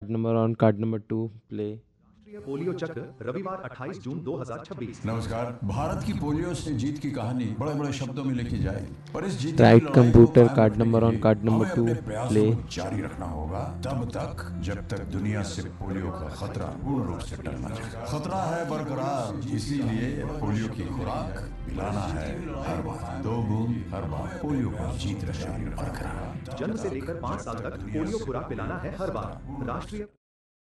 number on card number 2, play. राष्ट्रीय polio चक्र रविवार 28 जून 2026। नमस्कार। भारत की पोलियो से जीत की कहानी बड़े बड़े शब्दों में लिखी जाए, पर इस जीत की Right लड़ाई को computer कायम card रखने number के on लिए card number हमें 2, अपने प्रयासों play. को जारी रखना होगा तब तक जब तक दुनिया से पोलियो का खतरा पूर्ण रूप से टल न जाए। खतरा है बरकरार, इसीलिए पोलियो की खुराक पिलाना है हर बार। 2 बूंद हर बार, पोलियो पर जीत रहे बरकरार। जन्म से लेकर 5 साल तक पोलियो खुराक पिलाना है हर बार। राष्ट्रीय